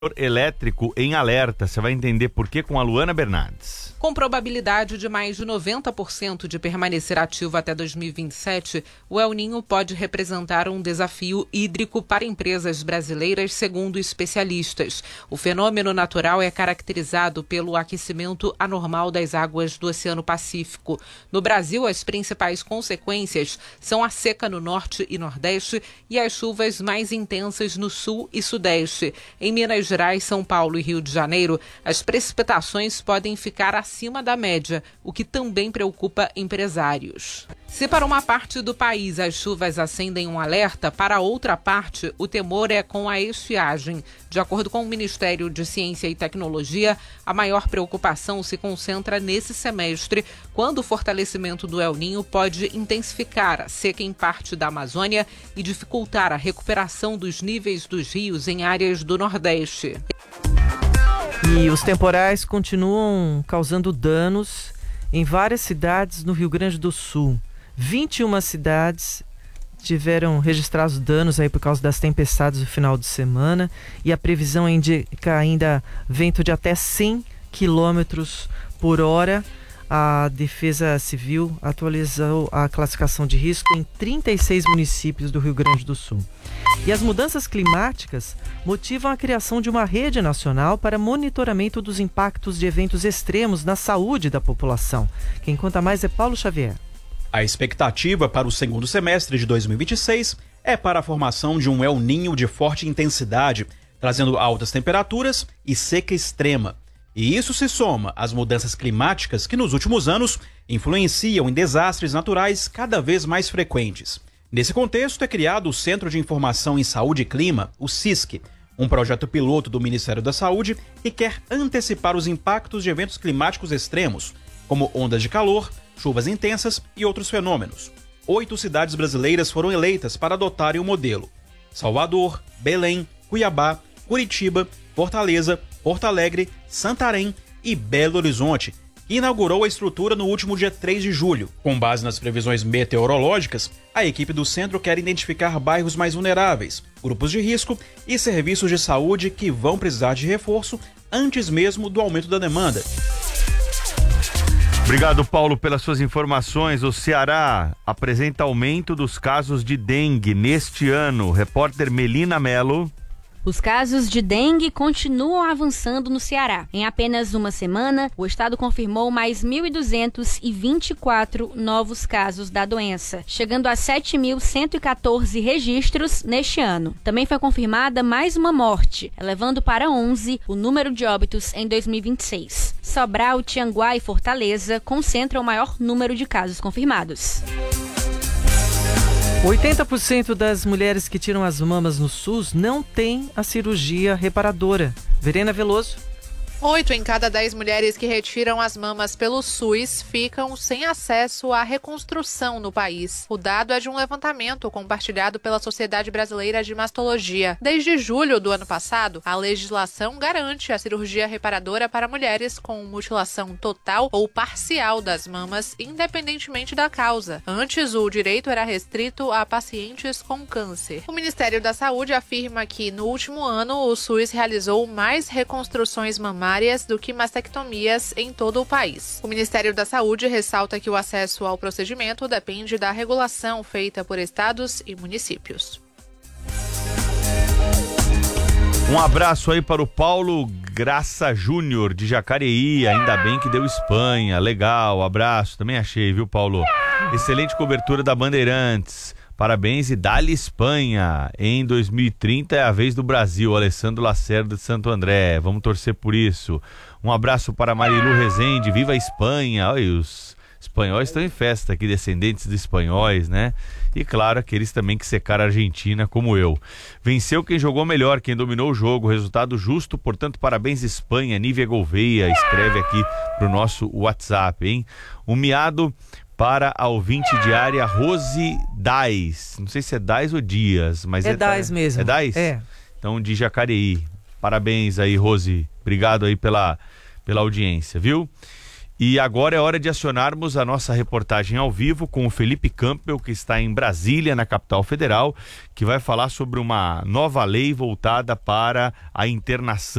Elétrico em alerta. Você vai entender por quê com a Luana Bernardes. Com probabilidade de mais de 90% de permanecer ativo até 2027, o El Niño pode representar um desafio hídrico para empresas brasileiras, segundo especialistas. O fenômeno natural é caracterizado pelo aquecimento anormal das águas do Oceano Pacífico. No Brasil, as principais consequências são a seca no norte e nordeste e as chuvas mais intensas no sul e sudeste. Em Minas Gerais, São Paulo e Rio de Janeiro, as precipitações podem ficar acima da média, o que também preocupa empresários. Se para uma parte do país as chuvas acendem um alerta, para outra parte o temor é com a estiagem. De acordo com o Ministério de Ciência e Tecnologia, a maior preocupação se concentra nesse semestre, quando o fortalecimento do El Niño pode intensificar a seca em parte da Amazônia e dificultar a recuperação dos níveis dos rios em áreas do Nordeste. E os temporais continuam causando danos em várias cidades no Rio Grande do Sul. 21 cidades tiveram registrados danos aí por causa das tempestades do final de semana e a previsão indica ainda vento de até 100 km por hora. A Defesa Civil atualizou a classificação de risco em 36 municípios do Rio Grande do Sul. E as mudanças climáticas motivam a criação de uma rede nacional para monitoramento dos impactos de eventos extremos na saúde da população. Quem conta mais é Paulo Xavier. A expectativa para o segundo semestre de 2026 é para a formação de um El Niño de forte intensidade, trazendo altas temperaturas e seca extrema. E isso se soma às mudanças climáticas que nos últimos anos influenciam em desastres naturais cada vez mais frequentes. Nesse contexto é criado o Centro de Informação em Saúde e Clima, o CISC, um projeto piloto do Ministério da Saúde que quer antecipar os impactos de eventos climáticos extremos, como ondas de calor, chuvas intensas e outros fenômenos. 8 cidades brasileiras foram eleitas para adotarem o modelo: Salvador, Belém, Cuiabá, Curitiba, Fortaleza, Porto Alegre, Santarém e Belo Horizonte, que inaugurou a estrutura no último dia 3 de julho. Com base nas previsões meteorológicas, a equipe do centro quer identificar bairros mais vulneráveis, grupos de risco e serviços de saúde que vão precisar de reforço antes mesmo do aumento da demanda. Obrigado, Paulo, pelas suas informações. O Ceará apresenta aumento dos casos de dengue neste ano. Repórter Melina Mello. Os casos de dengue continuam avançando no Ceará. Em apenas uma semana, o estado confirmou mais 1.224 novos casos da doença, chegando a 7.114 registros neste ano. Também foi confirmada mais uma morte, elevando para 11 o número de óbitos em 2026. Sobral, Tianguá e Fortaleza concentram o maior número de casos confirmados. 80% das mulheres que tiram as mamas no SUS não têm a cirurgia reparadora. Verena Veloso. 8 em cada 10 mulheres que retiram as mamas pelo SUS ficam sem acesso à reconstrução no país. O dado é de um levantamento compartilhado pela Sociedade Brasileira de Mastologia. Desde julho do ano passado, a legislação garante a cirurgia reparadora para mulheres com mutilação total ou parcial das mamas, independentemente da causa. Antes, o direito era restrito a pacientes com câncer. O Ministério da Saúde afirma que, no último ano, o SUS realizou mais reconstruções mamárias do que mastectomias em todo o país. O Ministério da Saúde ressalta que o acesso ao procedimento depende da regulação feita por estados e municípios. Um abraço aí para o Paulo Graça Júnior, de Jacareí. Ainda bem que deu Espanha. Legal, abraço. Também achei, viu, Paulo? Excelente cobertura da Bandeirantes. Parabéns e dá-lhe Espanha. Em 2030 é a vez do Brasil. Alessandro Lacerda de Santo André. Vamos torcer por isso. Um abraço para Marilu Rezende. Viva a Espanha. Olha, os espanhóis estão em festa aqui, descendentes de espanhóis, né? E claro, aqueles também que secaram a Argentina, como eu. Venceu quem jogou melhor, quem dominou o jogo. Resultado justo, portanto, parabéns Espanha. Nívia Gouveia escreve aqui pro nosso WhatsApp, hein? Um miado para a ouvinte diária Rose Dais. Não sei se é Dais ou Dias, mas é Dais mesmo. É Dais? É. Então, de Jacareí. Parabéns aí, Rose. Obrigado aí pela audiência, viu? E agora é hora de acionarmos a nossa reportagem ao vivo com o Felipe Campbell, que está em Brasília, na capital federal, que vai falar sobre uma nova lei voltada para a internação